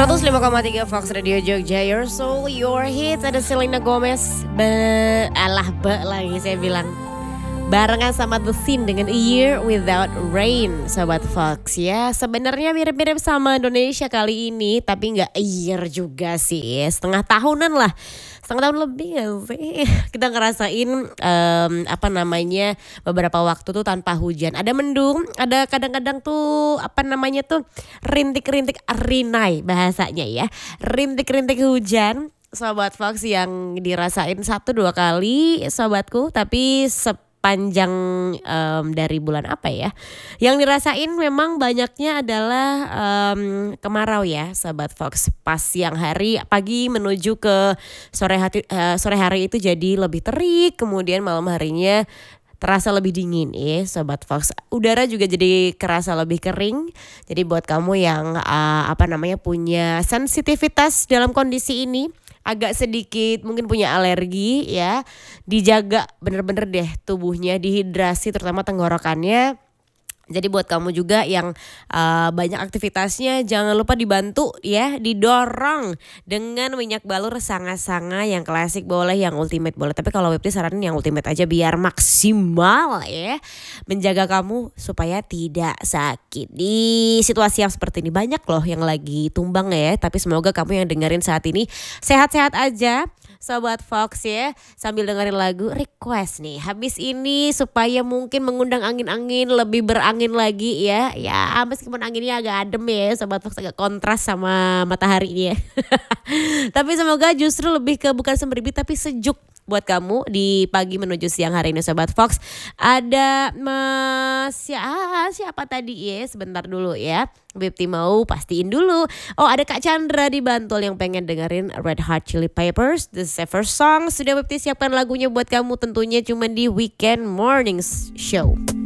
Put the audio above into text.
105,3 Fox Radio Jogja, Your Soul, Your Hits. Ada Selena Gomez, lagi saya bilang. Barengan sama The Scene dengan A Year Without Rain, Sobat Fox ya. Sebenarnya mirip-mirip sama Indonesia kali ini, tapi gak a year juga sih. Setengah tahunan lah, setengah tahun lebih gak sih. Kita ngerasain beberapa waktu tuh tanpa hujan. Ada mendung, ada kadang-kadang tuh rintik-rintik rinai bahasanya ya. Rintik-rintik hujan, Sobat Fox, yang dirasain 1-2 kali sobatku, tapi panjang dari bulan apa ya? Yang dirasain memang banyaknya adalah kemarau ya, Sobat Fox. Pas siang hari, pagi menuju ke sore hari itu jadi lebih terik, kemudian malam harinya terasa lebih dingin ya, Sobat Fox. Udara juga jadi kerasa lebih kering. Jadi buat kamu yang punya sensitivitas dalam kondisi ini, agak sedikit mungkin punya alergi ya, dijaga bener-bener deh tubuhnya, dihidrasi terutama tenggorokannya. Jadi buat kamu juga yang banyak aktivitasnya, jangan lupa dibantu ya, didorong dengan minyak balur sanga-sanga, yang klasik boleh, yang ultimate boleh. Tapi kalau Webti saranin yang ultimate aja biar maksimal ya, menjaga kamu supaya tidak sakit. Di situasi yang seperti ini banyak loh yang lagi tumbang ya, tapi semoga kamu yang dengerin saat ini sehat-sehat aja, Sobat Fox ya, sambil dengerin lagu request nih habis ini supaya mungkin mengundang angin-angin, lebih berangin lagi ya. Ya meskipun anginnya agak adem ya, Sobat Fox, agak kontras sama mataharinya. Tapi semoga justru lebih ke bukan semberibit tapi sejuk buat kamu di pagi menuju siang hari ini, Sobat Fox. Ada siapa tadi ya, sebentar dulu ya, Bipti mau pastiin dulu. Oh, ada Kak Chandra di Bantul yang pengen dengerin Red Hot Chili Peppers, The Saver Song. Sudah Bipti siapkan lagunya buat kamu tentunya cuma di Weekend Morning Show.